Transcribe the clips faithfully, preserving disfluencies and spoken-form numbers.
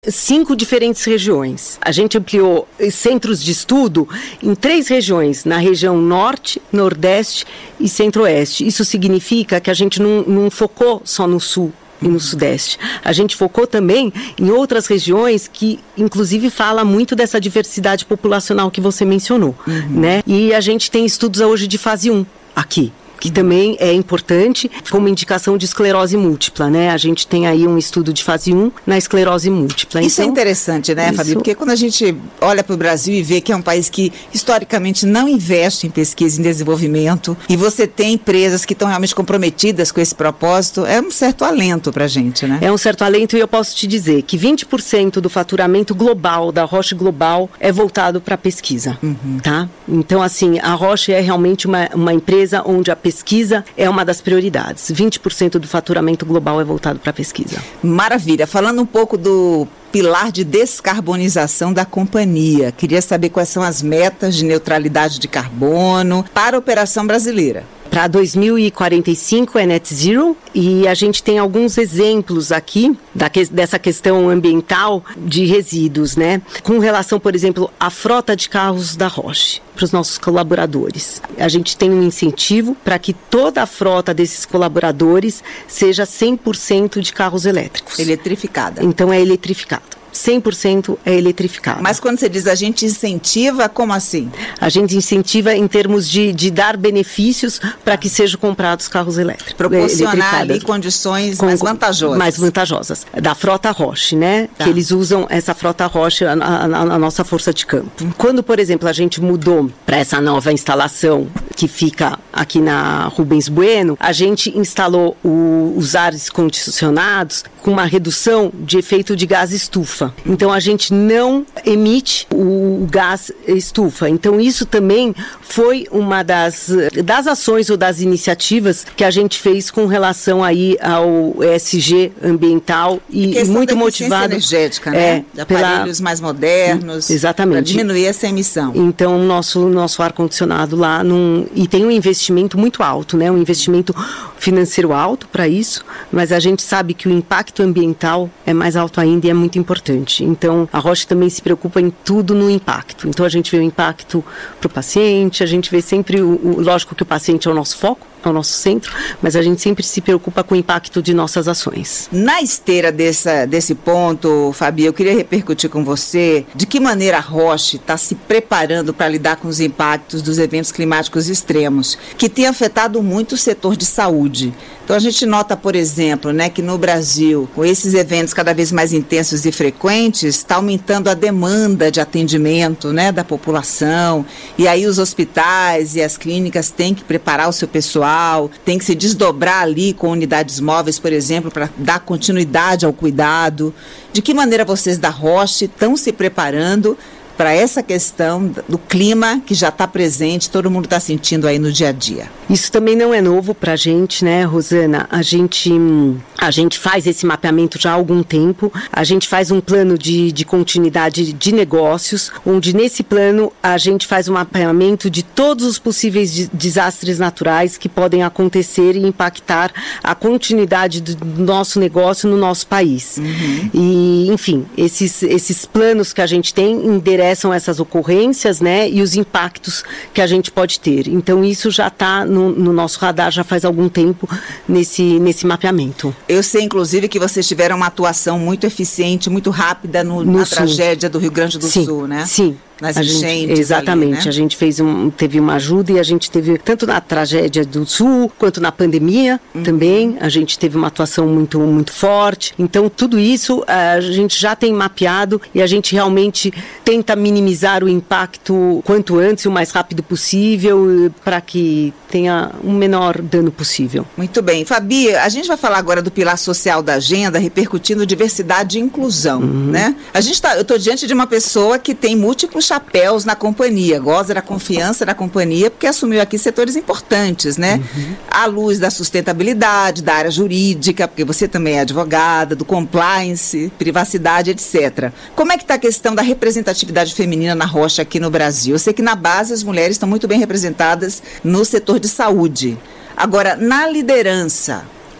cinco diferentes regiões. A gente ampliou centros de estudo em três regiões, na região norte, nordeste e centro-oeste. Isso significa que a gente não, não focou só no sul e no sudeste. A gente focou também em outras regiões que, inclusive, fala muito dessa diversidade populacional que você mencionou, uhum. né? E a gente tem estudos hoje de fase um aqui, que também é importante como indicação de esclerose múltipla, né? A gente tem aí um estudo de fase um na esclerose múltipla. Isso então, é interessante, né, isso... Fabi? Porque quando a gente olha para o Brasil e vê que é um país que historicamente não investe em pesquisa e em desenvolvimento, e você tem empresas que estão realmente comprometidas com esse propósito, é um certo alento para a gente, né? É um certo alento, e eu posso te dizer que vinte por cento do faturamento global da Roche Global é voltado para a pesquisa, uhum. tá? Então, assim, a Roche é realmente uma, uma empresa onde a pesquisa Pesquisa é uma das prioridades. vinte por cento do faturamento global é voltado para a pesquisa. Maravilha. Falando um pouco do pilar de descarbonização da companhia, queria saber quais são as metas de neutralidade de carbono para a operação brasileira. Para dois mil e quarenta e cinco é net zero, e a gente tem alguns exemplos aqui da que, dessa questão ambiental de resíduos, né? Com relação, por exemplo, à frota de carros da Roche, para os nossos colaboradores. A gente tem um incentivo para que toda a frota desses colaboradores seja cem por cento de carros elétricos. Eletrificada. Então é eletrificado. cem por cento é eletrificado. Mas quando você diz a gente incentiva, como assim? A gente incentiva em termos de, de dar benefícios para que sejam comprados carros elétricos. Proporcionar ali condições com, mais vantajosas. Mais vantajosas. Da frota Roche, né? Tá. Que eles usam essa frota Roche, a, a, a nossa força de campo. Hum. Quando, por exemplo, a gente mudou para essa nova instalação que fica aqui na Rubens Bueno, a gente instalou o, os ares condicionados com uma redução de efeito de gás estufa. Então a gente não emite o, o gás estufa. Então isso também foi uma das, das ações ou das iniciativas que a gente fez com relação aí ao E S G ambiental e, e muito motivado energética, né? É, de aparelhos pela, mais modernos, exatamente, para diminuir essa emissão. Então o nosso nosso ar condicionado lá num, e tem um investimento muito alto, né? Um investimento financeiro alto para isso, mas a gente sabe que o impacto ambiental é mais alto ainda e é muito importante. Então, a Roche também se preocupa em tudo no impacto. Então, a gente vê o impacto para o paciente, a gente vê sempre, o, o, lógico que o paciente é o nosso foco, é o nosso centro, mas a gente sempre se preocupa com o impacto de nossas ações. Na esteira dessa, desse ponto, Fabi, eu queria repercutir com você de que maneira a Roche está se preparando para lidar com os impactos dos eventos climáticos extremos, que tem afetado muito o setor de saúde. Então, a gente nota, por exemplo, né, que no Brasil, com esses eventos cada vez mais intensos e frequentes, está aumentando a demanda de atendimento, né, da população, e aí os hospitais e as clínicas têm que preparar o seu pessoal, tem que se desdobrar ali com unidades móveis, por exemplo, para dar continuidade ao cuidado. De que maneira vocês da Roche estão se preparando para essa questão do clima que já está presente, todo mundo está sentindo aí no dia a dia? Isso também não é novo para a gente, né, Rosana? A gente, a gente faz esse mapeamento já há algum tempo, a gente faz um plano de, de continuidade de negócios, onde nesse plano a gente faz um mapeamento de todos os possíveis de, desastres naturais que podem acontecer e impactar a continuidade do nosso negócio no nosso país. Uhum. E, enfim, esses, esses planos que a gente tem endereçam são essas ocorrências, né, e os impactos que a gente pode ter. Então, isso já está no, no nosso radar já faz algum tempo nesse, nesse mapeamento. Eu sei, inclusive, que vocês tiveram uma atuação muito eficiente, muito rápida no, no na sul. Tragédia do Rio Grande do sim, Sul, né? Sim. Nas a enchentes gente, exatamente, ali, né? A gente fez um, teve uma ajuda e a gente teve, tanto na tragédia do Sul, quanto na pandemia uhum. também, a gente teve uma atuação muito, muito forte. Então, tudo isso a gente já tem mapeado e a gente realmente tenta minimizar o impacto quanto antes, o mais rápido possível, para que tenha um menor dano possível. Muito bem. Fabi, a gente vai falar agora do pilar social da agenda, repercutindo diversidade e inclusão, uhum. né? A gente tá, eu estou diante de uma pessoa que tem múltiplos chapéus na companhia, goza da confiança da companhia, porque assumiu aqui setores importantes, né? Uhum. À luz da sustentabilidade, da área jurídica, porque você também é advogada, do compliance, privacidade, etcétera. Como é que está a questão da representatividade feminina na Roche aqui no Brasil? Eu sei que na base as mulheres estão muito bem representadas no setor de saúde. Agora, na liderança,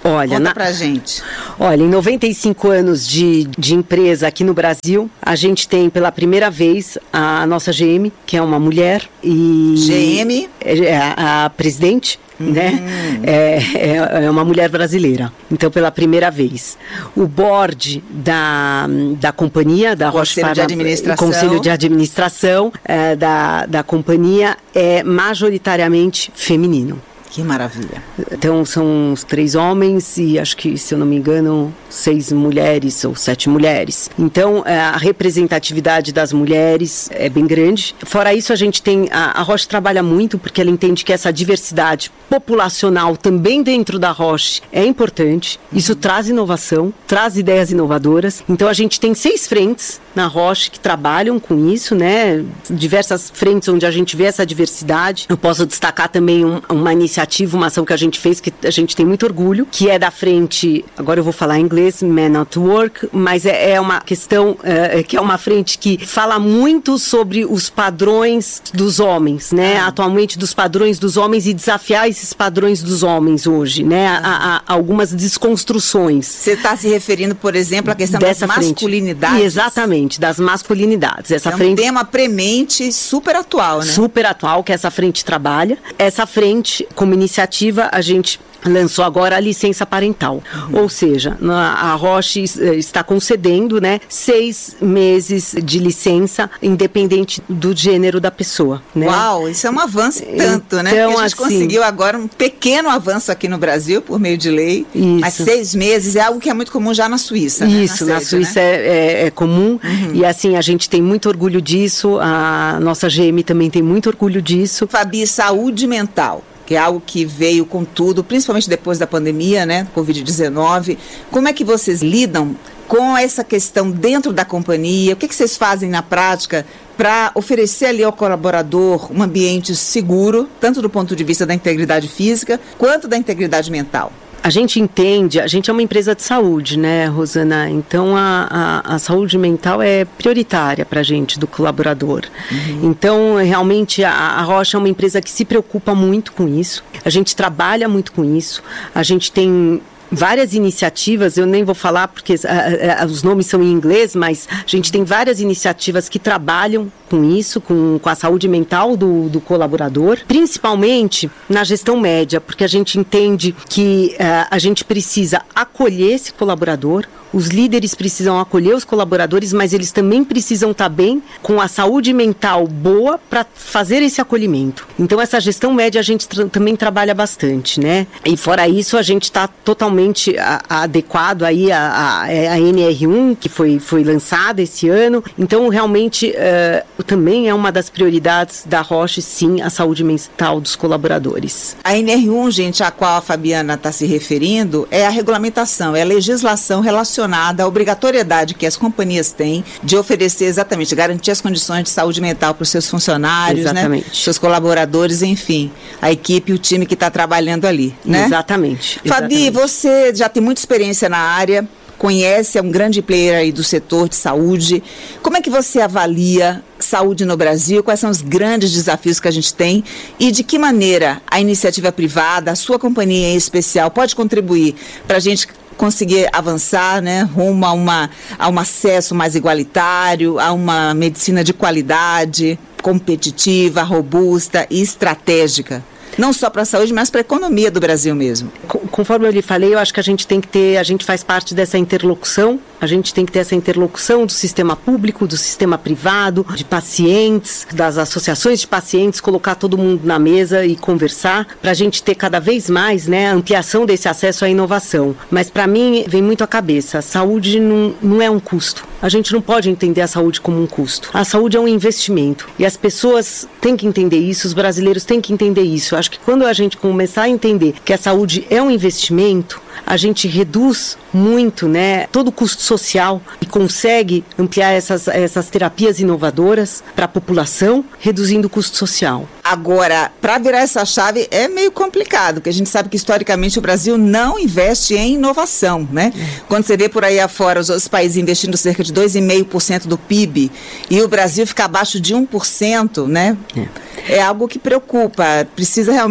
Olha, Conta na... pra gente. Olha, em noventa e cinco anos de, de empresa aqui no Brasil, a gente tem pela primeira vez a nossa G M, que é uma mulher. E G M? É a, a presidente. Uhum. Né? É, é, é uma mulher brasileira. Então, pela primeira vez. O board da, da companhia, da Roche Pharma, de administração. Conselho de Administração é, da, da companhia é majoritariamente feminino. Que maravilha. Então, são os três homens e acho que, se eu não me engano, seis mulheres ou sete mulheres. Então, a representatividade das mulheres é bem grande. Fora isso, a gente tem... A, a Roche trabalha muito porque ela entende que essa diversidade populacional também dentro da Roche é importante. Isso uhum. traz inovação, traz ideias inovadoras. Então, a gente tem seis frentes na Roche que trabalham com isso, né? Diversas frentes onde a gente vê essa diversidade. Eu posso destacar também um, uma iniciativa, uma ação que a gente fez, que a gente tem muito orgulho, que é da frente, agora eu vou falar em inglês, Men at Work, mas é, é uma questão, é, que é uma frente que fala muito sobre os padrões dos homens, né? Ah. Atualmente dos padrões dos homens e desafiar esses padrões dos homens hoje, né? Ah. A, a, algumas desconstruções. Você está se referindo, por exemplo, à questão dessa das masculinidades? Frente. Exatamente, das masculinidades. Essa é um frente, tema premente super atual, né? Super atual, que essa frente trabalha. Essa frente, como iniciativa, a gente lançou agora a licença parental, uhum. ou seja, a Roche está concedendo, né, seis meses de licença, independente do gênero da pessoa, né? Uau, isso é um avanço tanto, então, né? Porque a gente assim, conseguiu agora um pequeno avanço aqui no Brasil, por meio de lei, isso. mas seis meses é algo que é muito comum já na Suíça, Isso, né? na, na sede, Suíça né? é, é, é comum, uhum. e assim, a gente tem muito orgulho disso, a nossa G M também tem muito orgulho disso. Fabi, saúde mental, que é algo que veio com tudo, principalmente depois da pandemia, né, covid dezenove. Como é que vocês lidam com essa questão dentro da companhia? O que, que vocês fazem na prática para oferecer ali ao colaborador um ambiente seguro, tanto do ponto de vista da integridade física, quanto da integridade mental? A gente entende, a gente é uma empresa de saúde, né, Rosana? Então, a, a, a saúde mental é prioritária para a gente, do colaborador. Uhum. Então, realmente, a, a Roche é uma empresa que se preocupa muito com isso. A gente trabalha muito com isso. A gente tem várias iniciativas, eu nem vou falar porque uh, uh, os nomes são em inglês, mas a gente tem várias iniciativas que trabalham com isso, com, com a saúde mental do, do colaborador, principalmente na gestão média, porque a gente entende que uh, a gente precisa acolher esse colaborador. Os líderes precisam acolher os colaboradores, mas eles também precisam estar bem com a saúde mental boa para fazer esse acolhimento. Então, essa gestão média a gente tra- também trabalha bastante, né? E fora isso, a gente está totalmente a, a adequado aí a, a, a N R um, que foi, foi lançada esse ano. Então, realmente, uh, também é uma das prioridades da Roche, sim, a saúde mental dos colaboradores. A N R um, gente, a qual a Fabiana está se referindo, é a regulamentação, é a legislação relacionada à obrigatoriedade que as companhias têm de oferecer exatamente, garantir as condições de saúde mental para os seus funcionários, exatamente, né? Seus colaboradores, enfim, a equipe e o time que está trabalhando ali, né? Exatamente. Fabi, exatamente. Você já tem muita experiência na área, conhece, é um grande player aí do setor de saúde. Como é que você avalia saúde no Brasil? Quais são os grandes desafios que a gente tem? E de que maneira a iniciativa privada, a sua companhia em especial, pode contribuir para a gente conseguir avançar, né, rumo a, uma, a um acesso mais igualitário, a uma medicina de qualidade, competitiva, robusta e estratégica? Não só para a saúde, mas para a economia do Brasil mesmo. Conforme eu lhe falei, eu acho que a gente tem que ter, a gente faz parte dessa interlocução, a gente tem que ter essa interlocução do sistema público, do sistema privado, de pacientes, das associações de pacientes, colocar todo mundo na mesa e conversar, para a gente ter cada vez mais, né, a ampliação desse acesso à inovação. Mas para mim, vem muito à cabeça, a saúde não, não é um custo. A gente não pode entender a saúde como um custo. A saúde é um investimento. E as pessoas têm que entender isso, os brasileiros têm que entender isso. Eu acho que quando a gente começar a entender que a saúde é um investimento, a gente reduz muito, né, todo o custo social e consegue ampliar essas, essas terapias inovadoras para a população, reduzindo o custo social. Agora, para virar essa chave é meio complicado, porque a gente sabe que historicamente o Brasil não investe em inovação, né? É. Quando você vê por aí afora os outros países investindo cerca de dois vírgula cinco por cento do P I B e o Brasil fica abaixo de um por cento, né? É. É algo que preocupa, precisa realmente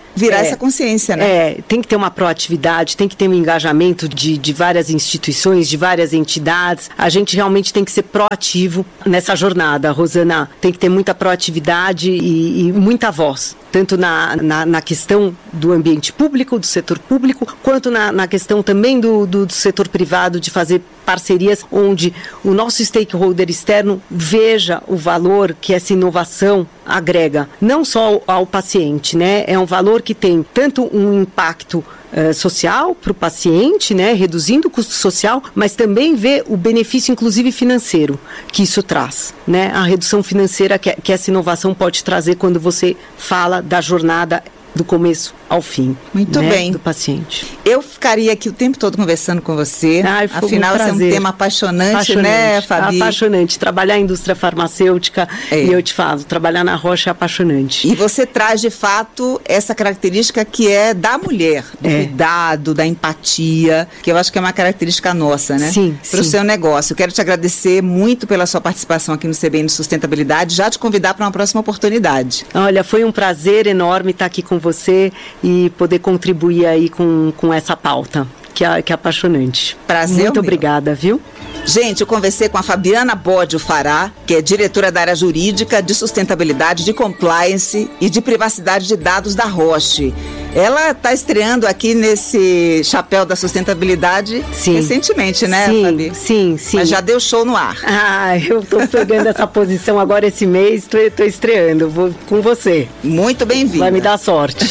virar é, essa consciência, né? É, tem que ter uma proatividade, tem que ter um engajamento de, de várias instituições, de várias entidades. A gente realmente tem que ser proativo nessa jornada, Rosana. Tem que ter muita proatividade e, e muita voz, tanto na, na, na questão do ambiente público, do setor público, quanto na, na questão também do, do, do setor privado, de fazer parcerias onde o nosso stakeholder externo veja o valor que essa inovação agrega, não só ao, ao paciente, né? É um valor que tem tanto um impacto Uh, social para o paciente, né, reduzindo o custo social, mas também vê o benefício, inclusive financeiro, que isso traz, né, a redução financeira que, que essa inovação pode trazer quando você fala da jornada do começo ao fim. Muito né, bem. Do paciente. Eu ficaria aqui o tempo todo conversando com você. Ai, foi Afinal, um esse é um tema apaixonante, apaixonante, né, Fabi? Apaixonante. Trabalhar a indústria farmacêutica, é. E eu te falo, trabalhar na Rocha é apaixonante. E você traz, de fato, essa característica que é da mulher, do é. cuidado, da empatia, que eu acho que é uma característica nossa, né? Sim, Para o sim. seu negócio. Eu quero te agradecer muito pela sua participação aqui no C B N Sustentabilidade, já te convidar para uma próxima oportunidade. Olha, foi um prazer enorme estar aqui com você e poder contribuir aí com, com essa pauta, que é, que é apaixonante. Prazer. Muito obrigada, viu? Gente, eu conversei com a Fabiana Bódio Fará, que é diretora da área jurídica de sustentabilidade, de compliance e de privacidade de dados da Roche. Ela está estreando aqui nesse chapéu da sustentabilidade sim. recentemente, né, sim, Fabi? Sim, sim. Mas já deu show no ar. Ah, eu estou pegando essa posição agora esse mês, estou estreando, vou com você. Muito bem-vinda. Vai me dar sorte.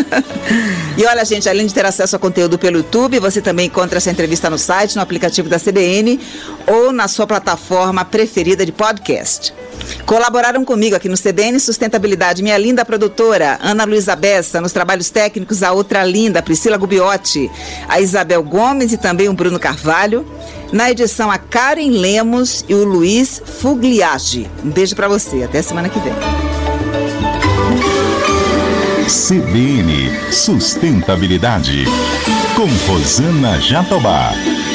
E olha, gente, além de ter acesso a conteúdo pelo YouTube, você também encontra essa entrevista no site, no aplicativo da C B N ou na sua plataforma preferida de podcast. Colaboraram comigo aqui no C B N Sustentabilidade minha linda produtora, Ana Luísa Bessa, nos trabalhos técnicos a outra linda, Priscila Gubiotti, a Isabel Gomes e também o Bruno Carvalho. Na edição, a Karen Lemos e o Luiz Fugliaggi. Um beijo pra você, até semana que vem. C B N Sustentabilidade, com Rosana Jatobá.